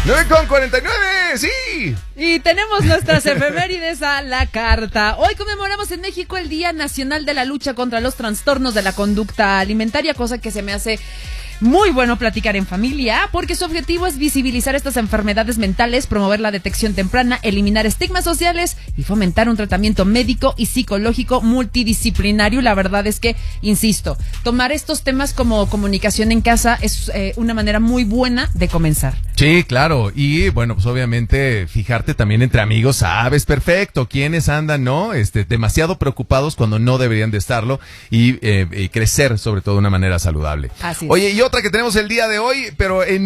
9:49, sí. Y tenemos nuestras efemérides a la carta. Hoy conmemoramos en México el Día Nacional de la Lucha contra los Trastornos de la Conducta Alimentaria, cosa que se me hace muy bueno platicar en familia, porque su objetivo es visibilizar estas enfermedades mentales, promover la detección temprana, eliminar estigmas sociales y fomentar un tratamiento médico y psicológico multidisciplinario. La verdad es que, insisto, tomar estos temas como comunicación en casa es una manera muy buena de comenzar. Sí, claro, y bueno, pues obviamente fijarte también entre amigos, sabes perfecto quiénes andan, ¿no? Demasiado preocupados cuando no deberían de estarlo y crecer sobre todo de una manera saludable. Así es. Oye, y otra que tenemos el día de hoy, pero en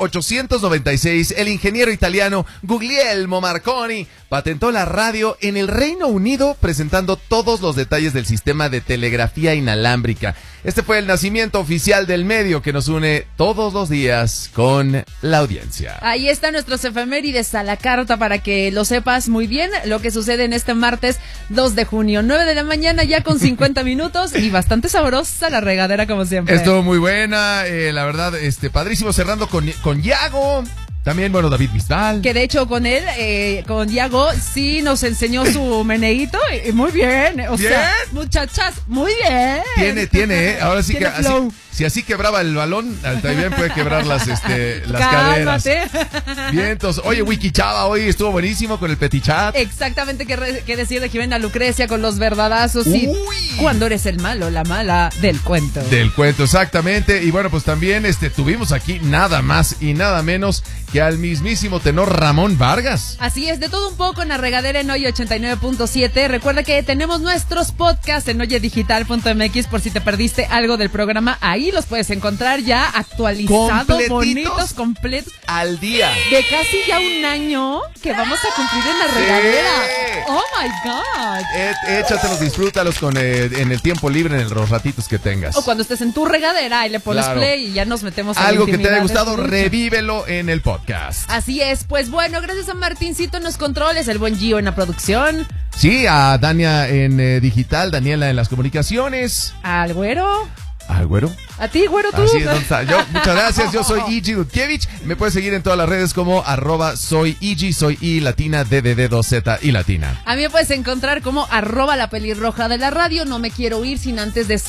1896, el ingeniero italiano Guglielmo Marconi patentó la radio en el Reino Unido, presentando todos los detalles del sistema de telegrafía inalámbrica. Este fue el nacimiento oficial del medio que nos une todos los días con la audiencia. Ahí están nuestros efemérides a la carta para que lo sepas muy bien lo que sucede en este martes 2 de junio, 9 de la mañana ya con 50 minutos y bastante sabrosa la regadera como siempre. Estuvo muy buena, la verdad, padrísimo, cerrando con Yago. También, bueno, David Bisbal. Que de hecho con él, con Yago, sí nos enseñó su meneíto y muy bien. O ¿Bien? sea, muchachas, muy bien. Tiene, ahora sí Tiene que flow. si así quebraba el balón, también puede quebrar las caderas. Vientos. Oye, Wiki Chava hoy estuvo buenísimo con el Petit Chat. Exactamente, que decir de Jimena Lucrecia con los verdadazos y cuando eres el malo, la mala del cuento. Del cuento, exactamente. Y bueno, pues también tuvimos aquí nada más y nada menos que al mismísimo tenor Ramón Vargas. Así es, de todo un poco en la regadera en Oye 89.7. Recuerda que tenemos nuestros podcasts en oyedigital.mx por si te perdiste algo del programa. Ahí los puedes encontrar ya actualizados, bonitos, completos. Al día. De casi ya un año que vamos a cumplir en la regadera. Oh my God. Échatelos, disfrútalos en el tiempo libre, en los ratitos que tengas. O cuando estés en tu regadera y le pones play y ya nos metemos a algo que te haya gustado, revívelo en el podcast. Así es, pues bueno, gracias a Martincito en los controles, el buen Gio en la producción. Sí, a Dania en digital, Daniela en las comunicaciones. Al güero. ¿Al güero? A ti, güero, tú. Así es, ¿dónde está? Muchas gracias, yo soy Igi Dudkiewicz. Me puedes seguir en todas las redes como @soy Igi, soy I latina, DDD2Z y latina. A mí me puedes encontrar como @la pelirroja de la radio. No me quiero ir sin antes decir